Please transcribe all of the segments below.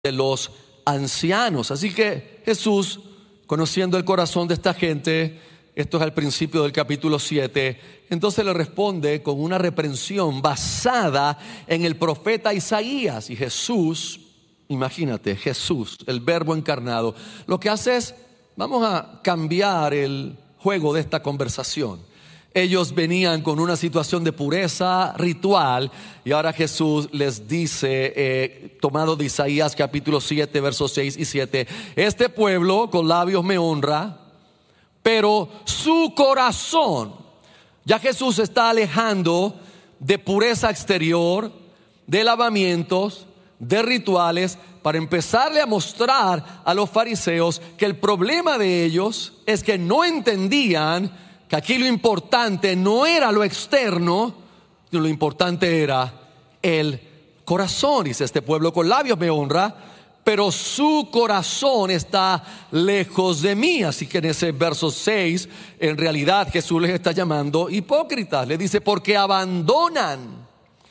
de los ancianos. Así que Jesús, conociendo el corazón de esta gente, esto es al principio del capítulo 7, entonces le responde con una reprensión basada en el profeta Isaías. Y Jesús, imagínate, Jesús, el verbo encarnado, lo que hace es, vamos a cambiar el juego de esta conversación. Ellos venían con una situación de pureza ritual y ahora Jesús les dice, tomado de Isaías capítulo 7, versos 6 y 7, este pueblo con labios me honra, pero su corazón, ya Jesús está alejando de pureza exterior, de lavamientos, de rituales, para empezarle a mostrar a los fariseos que el problema de ellos es que no entendían que aquí lo importante no era lo externo, sino lo importante era el corazón. Dice, este pueblo con labios me honra, pero su corazón está lejos de mí. Así que en ese verso 6, en realidad Jesús les está llamando hipócritas. Le dice, porque abandonan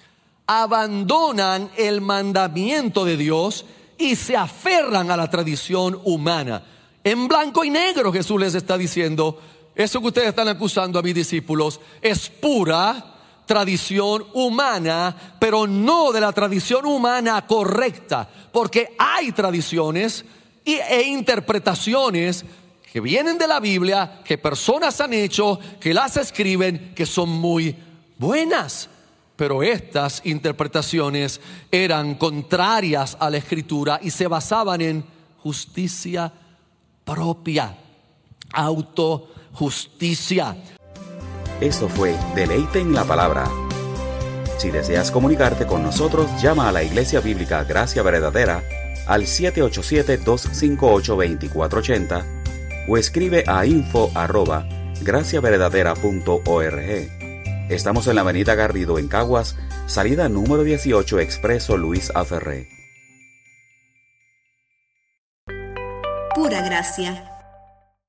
el mandamiento de Dios y se aferran a la tradición humana. En blanco y negro Jesús les está diciendo, eso que ustedes están acusando a mis discípulos es pura tradición humana, pero no de la tradición humana correcta, porque hay tradiciones e interpretaciones que vienen de la Biblia, que personas han hecho, que las escriben, que son muy buenas, pero estas interpretaciones eran contrarias a la Escritura y se basaban en justicia propia, autojusticia. Esto fue Deleite en la Palabra. Si deseas comunicarte con nosotros, llama a la Iglesia Bíblica Gracia Verdadera al 787-258-2480 o escribe a info@graciaverdadera.org. Estamos en la avenida Garrido en Caguas, salida número 18, Expreso Luis A. Ferré. Pura Gracia.